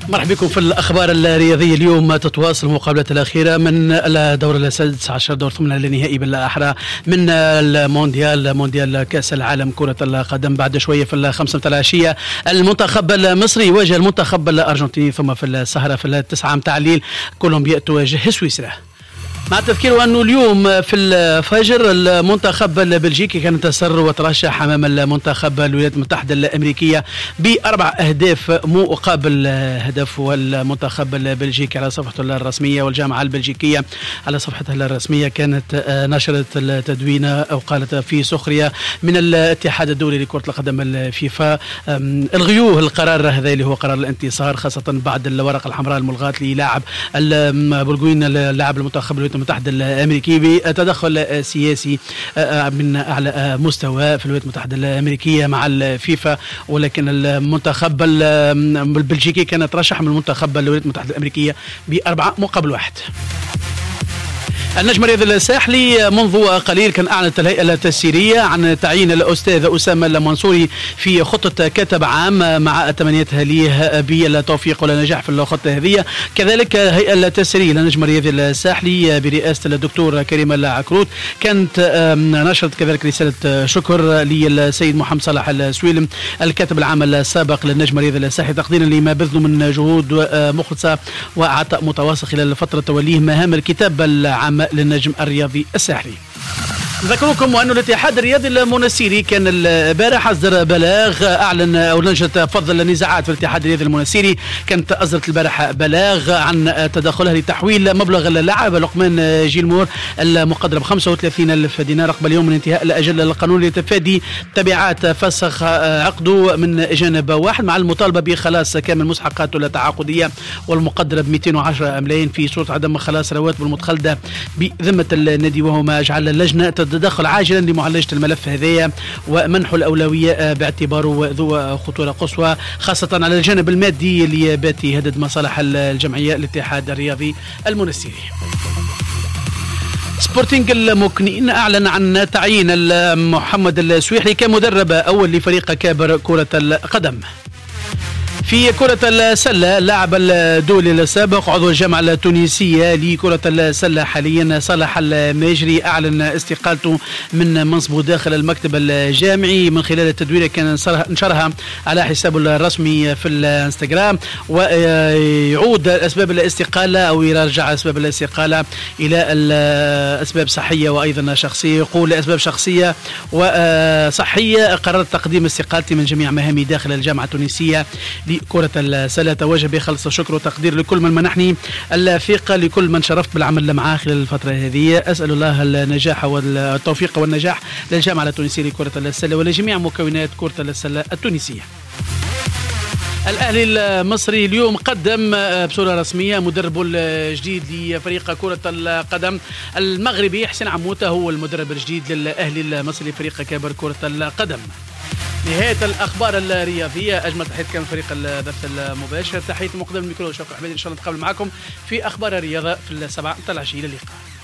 مرحبا بكم في الأخبار الرياضية. اليوم تتواصل المقابلات الأخيرة من الدور السادس عشر، دور ثمن النهائي بالأحرى من مونديال كأس العالم كرة القدم. بعد شوية في الخمسة العشية المنتخب المصري يواجه المنتخب الأرجنتيني، ثم في السهرة في التسعة متاع الليل كولومبيا تواجه سويسرا. مع التذكير أنه اليوم في الفجر المنتخب البلجيكي كان تسر وترشح أمام المنتخب الولايات المتحدة الأمريكية ب4 أهداف مقابل هدف. والمنتخب البلجيكي على صفحته الرسمية والجامعة البلجيكية على صفحتها الرسمية كانت نشرت التدوين أو قالت في سخرية من الاتحاد الدولي لكرة القدم الفيفا الغيوه القرار هذا اللي هو قرار الانتصار، خاصة بعد الورقة الحمراء الملغاة للاعب البرغوين اللاعب المنتخب الولايات المتحدة الأمريكية بتدخل سياسي من أعلى مستوى في الولايات المتحدة الأمريكية مع الفيفا. ولكن المنتخب البلجيكي كان ترشح من المنتخب الولايات المتحدة الأمريكية ب4-1. النجم الرياضي الساحلي منذ قليل كان أعلنت الهيئة التسييرية عن تعيين الأستاذ أسامة المنصوري في خطة كاتب عام مع تمنيتها ليه بالتوفيق والنجاح في الخطة هذه. كذلك الهيئة التسييرية للنجم الرياضي الساحلي برئاسة الدكتور كريم العكروت كانت نشرت كذلك رسالة شكر للسيد محمد صلاح السويلم الكاتب العام السابق للنجم الرياضي الساحلي تقديرا لما بذله من جهود مخلصة وعطاء متواصل خلال فترة توليه مهام الكتاب العام للنجم الرياضي الساحلي. نذكركم أن الاتحاد الرياضي المنسيري كان البارح أصدر بلاغ أعلن أو لجنة فض النزاعات في الاتحاد الرياضي المنسيري كانت أصدرت البارح بلاغ عن تدخلها لتحويل مبلغ اللاعب لقمان جيلمور المقدر ب35,000 دينار قبل يوم من انتهاء الأجل القانوني لتفادي تبعات فسخ عقده من جانب واحد، مع المطالبة بخلاص كامل مستحقاته التعاقدية والمقدرة ب210 ملايين في صورة عدم خلاص رواتب المتخلدة بذمة النادي، وهو ما جعل اللجنة تدخل عاجلا لمعالجة الملف هذايا ومنح الأولوية باعتباره ذو خطورة قصوى خاصة على الجانب المادي اللي بات يهدد مصالح الجمعية الاتحاد الرياضي المنسيري. سبورتينغ المكنين أعلن عن تعيين محمد السويحلي كمدرب أول لفريق كابر كرة القدم. في كرة السلة اللاعب الدولي السابق عضو الجامعة التونسية لكرة السلة حاليا صالح الماجري أعلن استقالته من منصبه داخل المكتب الجامعي من خلال التدوير كان نشرها على حسابه الرسمي في الانستغرام، ويعود أسباب الاستقالة أو يرجع أسباب الاستقالة إلى الأسباب صحية وأيضا شخصية. يقول أسباب شخصية وصحية قررت تقديم استقالتي من جميع مهامي داخل الجامعة التونسية كرة السلة. توجه بخلص الشكر والتقدير لكل من منحني الثقة، لكل من شرفت بالعمل معه خلال الفترة هذه. أسأل الله النجاح والتوفيق والنجاح للجامعة التونسية لكرة السلة ولجميع مكونات كرة السلة التونسية. الأهلي المصري اليوم قدم بصورة رسمية مدربه الجديد لفريق كرة القدم المغربي حسين عموتة، هو المدرب الجديد للأهلي المصري لفريق كبر كرة القدم. نهاية الأخبار الرياضية. أجمل تحية كان فريق البث المباشر، تحية مقدم الميكرو شوقي حميد. إن شاء الله نتقابل معكم في أخبار الرياضة في 7 العشية. إلى اللقاء.